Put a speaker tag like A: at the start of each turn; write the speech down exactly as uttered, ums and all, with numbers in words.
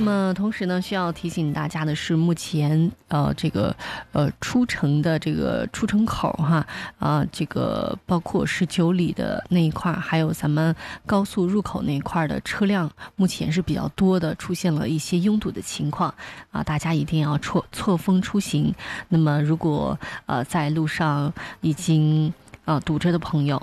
A: 么同时呢，需要提醒大家的是，目前呃这个呃出城的这个出城口哈啊、呃，这个包括十九里的那一块，还有咱们高速入口那一块的车辆，目前是比较多的，出现了一些拥堵的情况啊、大家一定要错错峰出行。那么如果呃在路上已经呃堵着的朋友